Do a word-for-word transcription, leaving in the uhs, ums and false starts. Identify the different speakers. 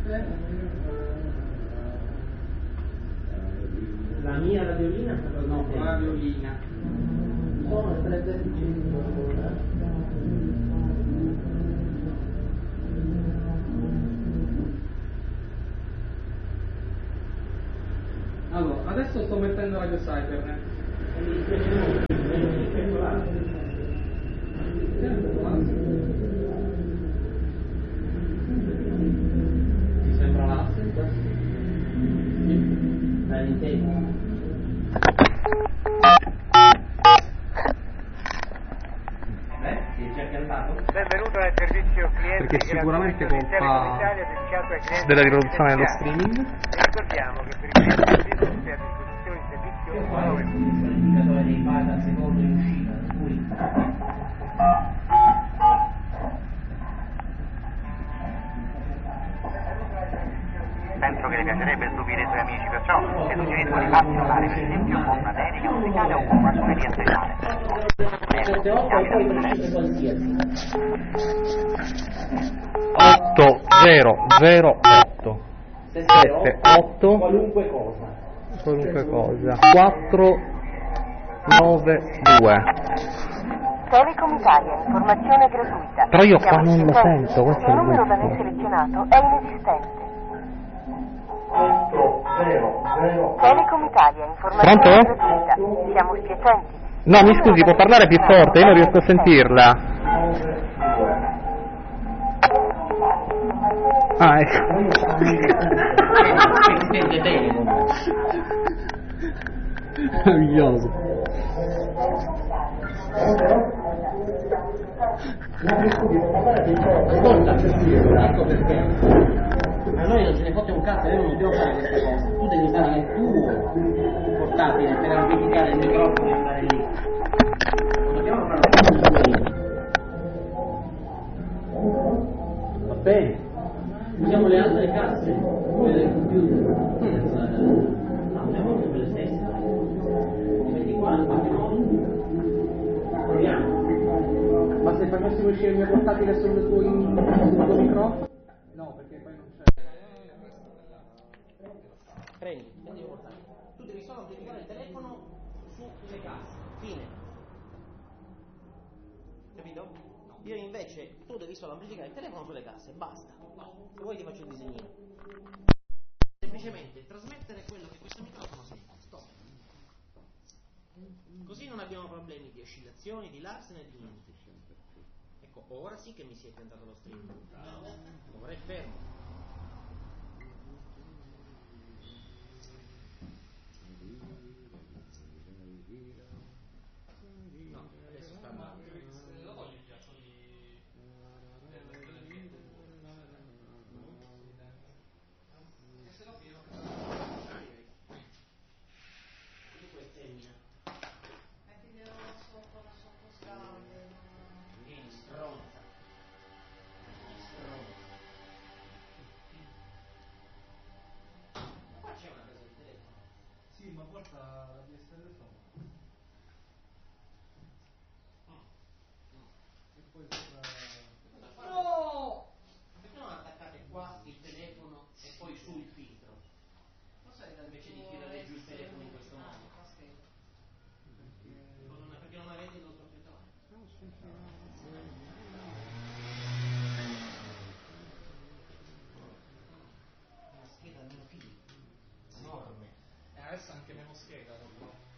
Speaker 1: La mia la violina? No, la violina. Sono le tre decimi allora. Allora, adesso sto mettendo Radio Cybernet. Ti sembra l'asse? La Nintendo.
Speaker 2: Benvenuto nel servizio clienti.
Speaker 3: Perché sicuramente colpa
Speaker 2: clienti
Speaker 3: della riproduzione dello streaming.
Speaker 2: E ricordiamo che per i clienti servizio si è a disposizione il servizio nove.
Speaker 1: L'indicatore dei file al secondo in uscita,
Speaker 2: Penso che le piacerebbe stupire i suoi amici, perciò le suggerisco di farsi usare per esempio con una dedica musicale o con una suoneria speciale.
Speaker 1: sette otto e poi precise qualsiasi.
Speaker 3: otto zero zero otto
Speaker 1: sette
Speaker 3: otto
Speaker 1: qualunque cosa.
Speaker 3: qualunque cosa quattro nove due.
Speaker 4: Telecom Italia, informazione gratuita.
Speaker 3: Però io qua
Speaker 4: Siamo
Speaker 3: non lo
Speaker 4: scelti.
Speaker 3: sento, questo è
Speaker 4: Il
Speaker 3: il
Speaker 4: numero da
Speaker 3: gusto.
Speaker 4: me selezionato è inesistente.
Speaker 1: otto zero zero.
Speaker 4: Telecom Italia, informazione
Speaker 3: Pronto?
Speaker 4: gratuita. Siamo spiacenti.
Speaker 3: No, mi scusi, può parlare più forte, io non riesco a sentirla. Ah, ecco.
Speaker 1: Intende Telecom.
Speaker 3: Meraviglioso.
Speaker 1: Ascolta, ecco perché a noi non ce ne fotte un cazzo, noi non dobbiamo fare queste cose. Tu devi usare il tuo portatile per amplificare il microfono e andare lì. Non dobbiamo fare una. Va bene. Usiamo le altre casse, quelle del computer. No, usiamo quelle stesse. Li metti qua, in qualche modo. Proviamo. Ma se facessimo uscire il mio portatile sul tuo, sul tuo microfono? No, perché poi non c'è. Prendi, prendi il portatile. Tu devi solo amplificare il telefono sulle casse. Fine. Capito? No. Io invece, tu devi solo amplificare il telefono sulle casse. Basta. No. Se vuoi ti faccio il disegnino. Semplicemente trasmettere quello che questo microfono sente. Stop. Così non abbiamo problemi di oscillazioni, di Larsen e di niente. Ecco, ora sì che mi si è tentato lo streaming. Ora è fermo. No, adesso sta andando. Lo voglio il ghiaccio di... del film. E se no pieno che... Questo è termina. Vieni stronza. Vieni stronza. Qua c'è una cosa di telefono.
Speaker 5: Sì, ma porta la D S L sopra. E poi sopra...
Speaker 1: No! Perché non attaccate qua il telefono e poi sul filtro? Invece di tirare giù il telefono in questo modo. Perché non avete il nostro filtro? Una scheda meno fili. Enorme.
Speaker 5: E adesso anche meno scheda dopo.